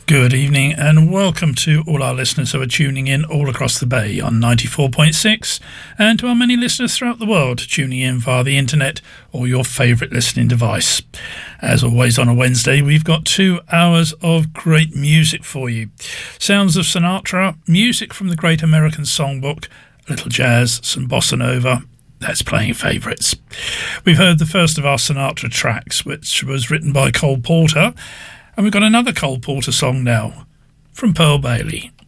Good evening and welcome to all our listeners who are tuning in all across the bay on 94.6 and to our many listeners throughout the world tuning in via the internet or your favourite listening device. As always on a Wednesday, we've got 2 hours of great music for you. Sounds of Sinatra, music from the Great American Songbook, a little jazz, some bossa nova. That's playing favourites. We've heard the first of our Sinatra tracks, which was written by Cole Porter. And we've got another Cole Porter song now from Pearl Bailey.